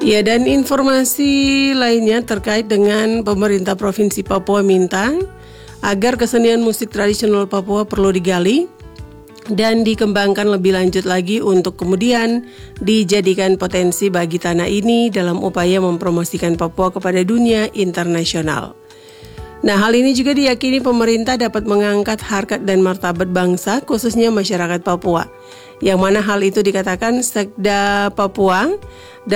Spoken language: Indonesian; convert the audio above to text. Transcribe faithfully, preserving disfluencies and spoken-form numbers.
Ya, dan informasi lainnya terkait dengan pemerintah Provinsi Papua minta agar kesenian musik tradisional Papua perlu digali dan dikembangkan lebih lanjut lagi untuk kemudian dijadikan potensi bagi tanah ini dalam upaya mempromosikan Papua kepada dunia internasional. Nah, hal ini juga diyakini pemerintah dapat mengangkat harkat dan martabat bangsa, khususnya masyarakat Papua. Yang mana hal itu dikatakan Sekda Papua